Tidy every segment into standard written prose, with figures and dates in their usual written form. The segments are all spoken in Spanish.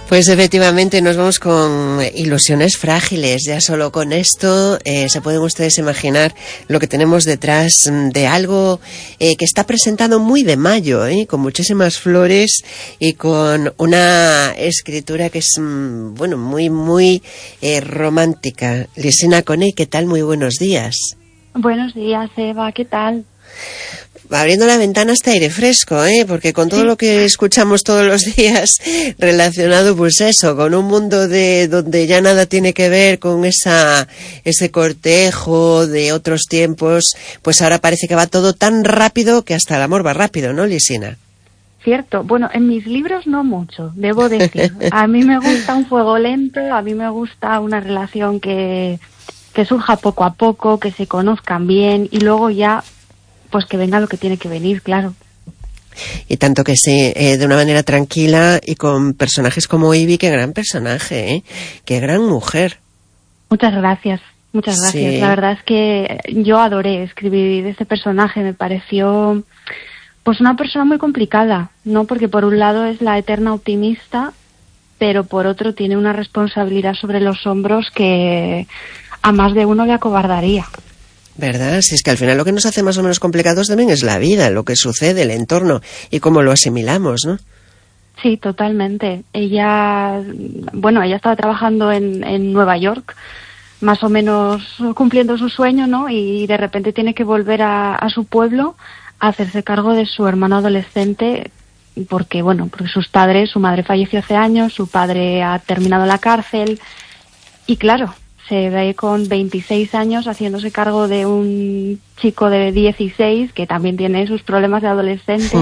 Pues efectivamente nos vamos con ilusiones frágiles. Ya solo con esto se pueden ustedes imaginar lo que tenemos detrás de algo que está presentado muy de mayo, con muchísimas flores y con una escritura que es muy romántica. Lisina Coney, ¿qué tal? Muy buenos días. Buenos días, Eva, ¿qué tal? Abriendo la ventana está aire fresco, porque con todo lo que escuchamos todos los días relacionado, pues eso, con un mundo de donde ya nada tiene que ver con ese cortejo de otros tiempos, pues ahora parece que va todo tan rápido que hasta el amor va rápido, ¿no, Lisina? Cierto. Bueno, en mis libros no mucho, debo decir. A mí me gusta un fuego lento, a mí me gusta una relación que surja poco a poco, que se conozcan bien y luego ya pues que venga lo que tiene que venir, claro. Y tanto que sí, de una manera tranquila y con personajes como Ivy, qué gran personaje, qué gran mujer. Muchas gracias. Sí. La verdad es que yo adoré escribir ese personaje, me pareció pues una persona muy complicada, ¿no? Porque por un lado es la eterna optimista, pero por otro tiene una responsabilidad sobre los hombros que a más de uno le acobardaría. ¿Verdad? Si es que al final lo que nos hace más o menos complicados también es la vida, lo que sucede, el entorno y cómo lo asimilamos, ¿no? Sí, totalmente. Ella estaba trabajando en Nueva York, más o menos cumpliendo su sueño, ¿no? Y de repente tiene que volver a su pueblo a hacerse cargo de su hermano adolescente porque su madre falleció hace años, su padre ha terminado la cárcel y claro, se ve con 26 años haciéndose cargo de un chico de 16 que también tiene sus problemas de adolescente.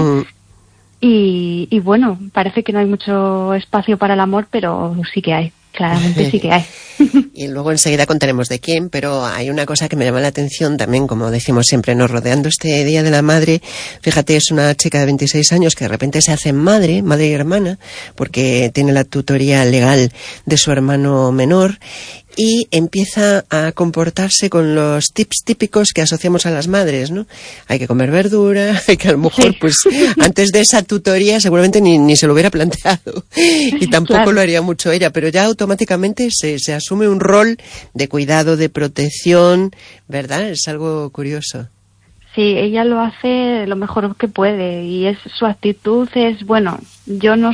Y bueno, parece que no hay mucho espacio para el amor, pero sí que hay, claramente sí que hay. Y luego enseguida contaremos de quién, pero hay una cosa que me llama la atención también, como decimos siempre, nos rodeando este Día de la Madre. Fíjate, es una chica de 26 años que de repente se hace madre y hermana, porque tiene la tutoría legal de su hermano menor, y empieza a comportarse con los tips típicos que asociamos a las madres, ¿no? Hay que comer verdura, hay que a lo mejor, pues, antes de esa tutoría seguramente ni se lo hubiera planteado, y tampoco lo haría mucho ella, pero ya automáticamente se asume un rol de cuidado, de protección, ¿verdad? Es algo curioso. Sí, ella lo hace lo mejor que puede y su actitud es, yo no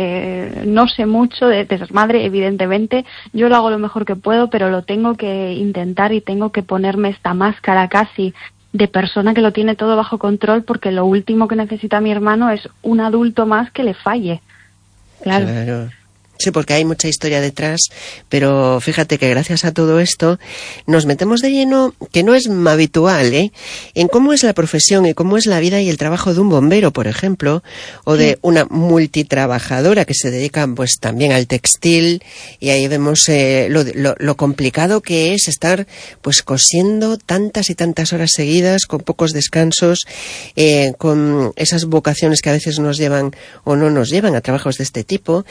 sé mucho de ser madre, evidentemente, yo lo hago lo mejor que puedo, pero lo tengo que intentar y tengo que ponerme esta máscara casi de persona que lo tiene todo bajo control porque lo último que necesita mi hermano es un adulto más que le falle. Claro. Sí, porque hay mucha historia detrás, pero fíjate que gracias a todo esto nos metemos de lleno, que no es habitual, en cómo es la profesión y cómo es la vida y el trabajo de un bombero, por ejemplo, o de una multitrabajadora que se dedica pues también al textil, y ahí vemos lo complicado que es estar pues cosiendo tantas y tantas horas seguidas, con pocos descansos, con esas vocaciones que a veces nos llevan o no nos llevan a trabajos de este tipo,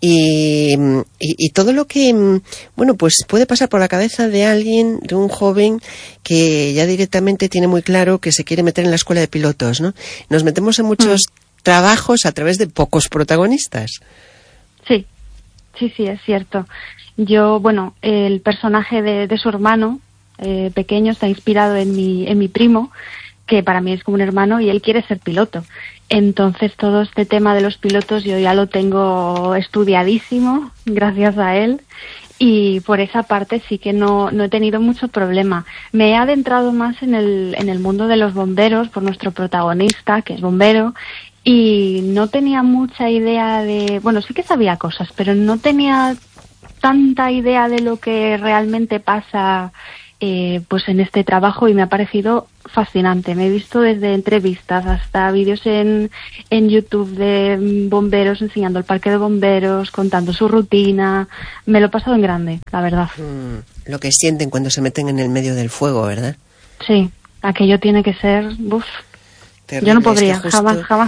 y todo lo que, pues puede pasar por la cabeza de alguien, de un joven que ya directamente tiene muy claro que se quiere meter en la escuela de pilotos, ¿no? Nos metemos en muchos trabajos a través de pocos protagonistas. Sí, es cierto. El personaje de su hermano pequeño está inspirado en mi primo, que para mí es como un hermano, y él quiere ser piloto. Entonces todo este tema de los pilotos yo ya lo tengo estudiadísimo gracias a él y por esa parte sí que no he tenido mucho problema. Me he adentrado más en el mundo de los bomberos por nuestro protagonista, que es bombero, y no tenía mucha idea sí que sabía cosas, pero no tenía tanta idea de lo que realmente pasa pues en este trabajo y me ha parecido fascinante. Me he visto desde entrevistas hasta vídeos en YouTube de bomberos enseñando el parque de bomberos, contando su rutina. Me lo he pasado en grande, la verdad. Lo que sienten cuando se meten en el medio del fuego, ¿verdad? Sí, aquello tiene que ser... Yo no podría, jamás.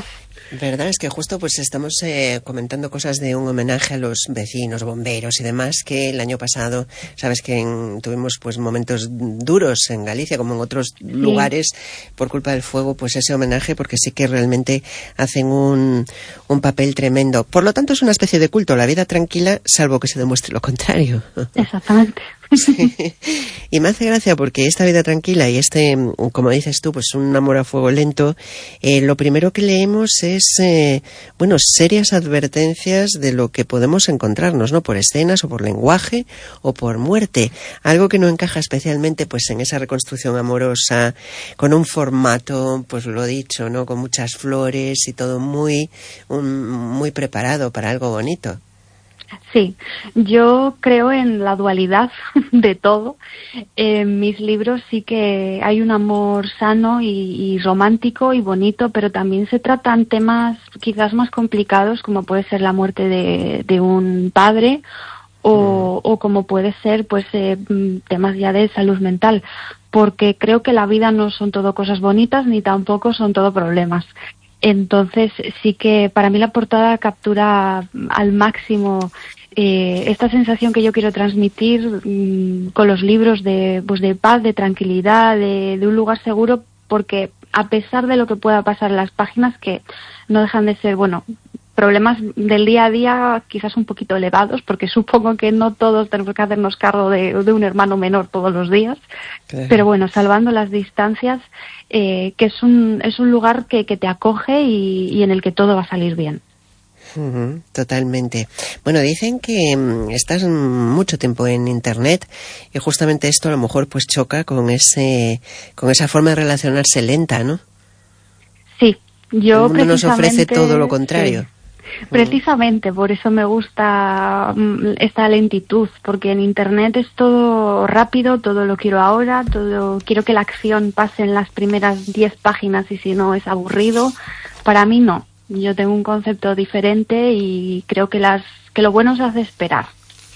Verdad es que justo pues estamos comentando cosas de un homenaje a los vecinos, bomberos y demás, que el año pasado, sabes que tuvimos pues momentos duros en Galicia como en otros lugares por culpa del fuego, pues ese homenaje, porque sí que realmente hacen un papel tremendo. Por lo tanto es una especie de culto, la vida tranquila, salvo que se demuestre lo contrario. Exactamente. Sí. Y me hace gracia porque esta vida tranquila y como dices tú, pues un amor a fuego lento, lo primero que leemos es, serias advertencias de lo que podemos encontrarnos, ¿no? Por escenas o por lenguaje o por muerte. Algo que no encaja especialmente, pues, en esa reconstrucción amorosa, con un formato, pues lo dicho, ¿no? Con muchas flores y todo muy preparado para algo bonito. Sí, yo creo en la dualidad de todo. En mis libros sí que hay un amor sano y romántico y bonito, pero también se tratan temas quizás más complicados, como puede ser la muerte de un padre o como puede ser pues temas ya de salud mental, porque creo que la vida no son todo cosas bonitas ni tampoco son todo problemas. Entonces sí que para mí la portada captura al máximo esta sensación que yo quiero transmitir con los libros de paz, de tranquilidad, de un lugar seguro, porque a pesar de lo que pueda pasar en las páginas, que no dejan de ser, problemas del día a día quizás un poquito elevados, porque supongo que no todos tenemos que hacernos cargo de un hermano menor todos los días, claro. Pero bueno, salvando las distancias, que es un lugar que te acoge y en el que todo va a salir bien. Totalmente. Bueno, dicen que estás mucho tiempo en Internet y justamente esto a lo mejor pues choca con esa forma de relacionarse lenta, ¿no? Sí, yo el mundo nos ofrece todo lo contrario. Sí. Precisamente por eso me gusta esta lentitud, porque en Internet es todo rápido, todo lo quiero ahora, quiero que la acción pase en las primeras 10 páginas y si no es aburrido. Para mí no, yo tengo un concepto diferente y creo que lo bueno se hace esperar.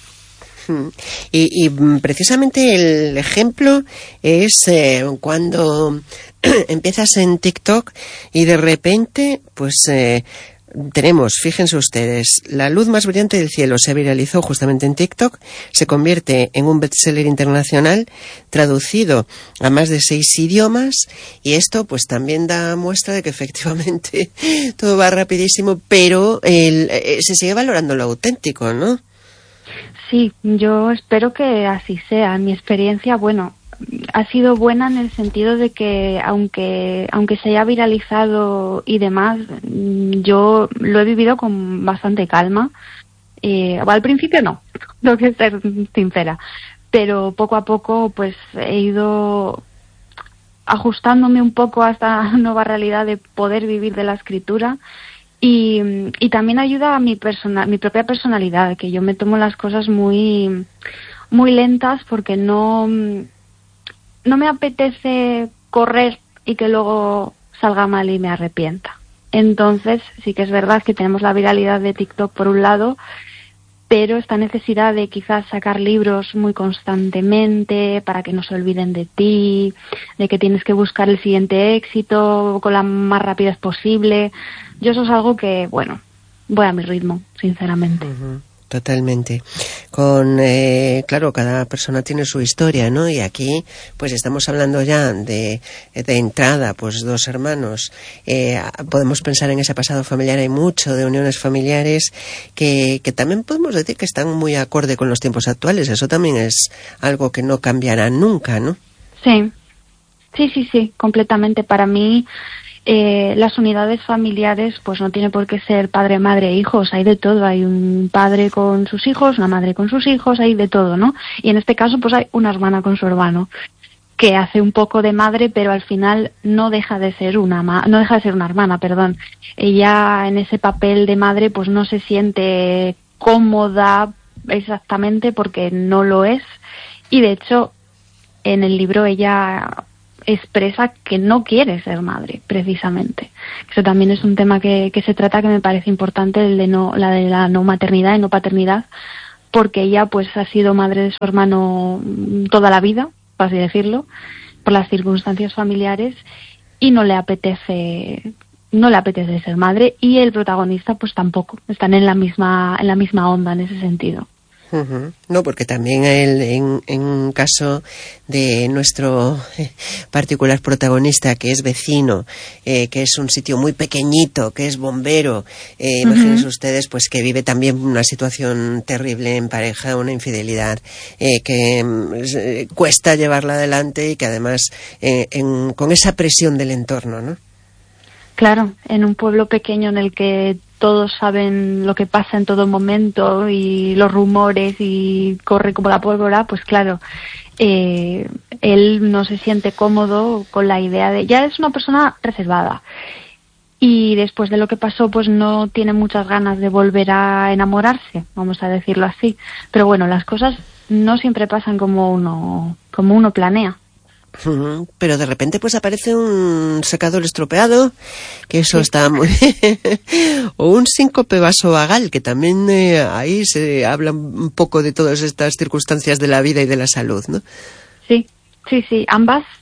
Y precisamente el ejemplo es cuando empiezas en TikTok y de repente pues tenemos, fíjense ustedes, La luz más brillante del cielo se viralizó justamente en TikTok, se convierte en un bestseller internacional traducido a más de 6 idiomas y esto pues también da muestra de que efectivamente todo va rapidísimo, pero se sigue valorando lo auténtico, ¿no? Sí, yo espero que así sea. Mi experiencia, ha sido buena en el sentido de que aunque se haya viralizado y demás, yo lo he vivido con bastante calma. Al principio no, tengo que ser sincera, pero poco a poco pues he ido ajustándome un poco a esta nueva realidad de poder vivir de la escritura. Y también ayuda a mi propia personalidad, que yo me tomo las cosas muy, muy lentas porque no me apetece correr y que luego salga mal y me arrepienta. Entonces sí que es verdad que tenemos la viralidad de TikTok por un lado, pero esta necesidad de quizás sacar libros muy constantemente para que no se olviden de ti, de que tienes que buscar el siguiente éxito con la más rapidez posible. Yo eso es algo que, voy a mi ritmo, sinceramente. Totalmente. Claro, cada persona tiene su historia, ¿no? Y aquí, pues estamos hablando ya de entrada, pues 2 hermanos. Podemos pensar en ese pasado familiar, hay mucho de uniones familiares que también podemos decir que están muy acorde con los tiempos actuales. Eso también es algo que no cambiará nunca, ¿no? Sí, completamente. Para mí, las unidades familiares pues no tiene por qué ser padre, madre, hijos, hay de todo, hay un padre con sus hijos, una madre con sus hijos, hay de todo, ¿no? Y en este caso pues hay una hermana con su hermano que hace un poco de madre, pero al final no deja de ser una hermana, perdón. Ella en ese papel de madre pues no se siente cómoda exactamente porque no lo es, y de hecho en el libro ella expresa que no quiere ser madre, precisamente. Eso también es un tema que se trata, que me parece importante, la de la no maternidad y no paternidad, porque ella pues ha sido madre de su hermano toda la vida, por así decirlo, por las circunstancias familiares, y no le apetece no le apetece ser madre, y el protagonista pues tampoco, están en la misma onda en ese sentido. Uh-huh. No, porque también en un caso de nuestro particular protagonista, que es vecino, que es un sitio muy pequeñito, que es bombero, imagínense ustedes pues que vive también una situación terrible en pareja, una infidelidad que cuesta llevarla adelante y que además con esa presión del entorno, ¿no? Claro, en un pueblo pequeño en el que todos saben lo que pasa en todo momento y los rumores y corre como la pólvora, pues claro, él no se siente cómodo con la idea de... Ya es una persona reservada y después de lo que pasó pues no tiene muchas ganas de volver a enamorarse, vamos a decirlo así. Pero bueno, las cosas no siempre pasan como uno planea. Pero de repente pues aparece un secador estropeado, que eso está muy... o un síncope vasovagal, que también ahí se habla un poco de todas estas circunstancias de la vida y de la salud, ¿no? Sí, ambas